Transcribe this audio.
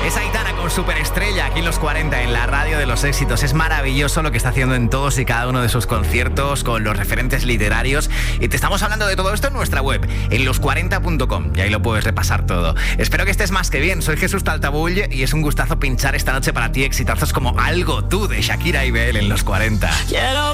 Es Aitana con Superestrella aquí en los 40 en la radio de los éxitos. Es maravilloso lo que está haciendo en todos y cada uno de sus conciertos con los referentes literarios. Y te estamos hablando de todo esto en nuestra web, en los40.com. Y ahí lo puedes repasar todo. Espero que estés más que bien. Soy Jesús Taltabull y es un gustazo pinchar esta noche para ti exitazos como Algo Tú de Shakira y BL en los 40.